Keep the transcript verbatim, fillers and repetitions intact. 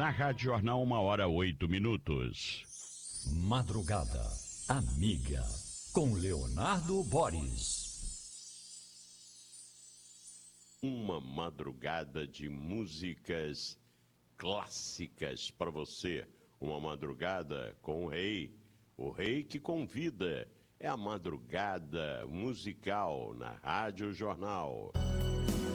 Na Rádio Jornal, uma hora oito minutos. Madrugada Amiga, com Leonardo Boris. Uma madrugada de músicas clássicas para você. Uma madrugada com o rei, o rei que convida. É a madrugada musical na Rádio Jornal.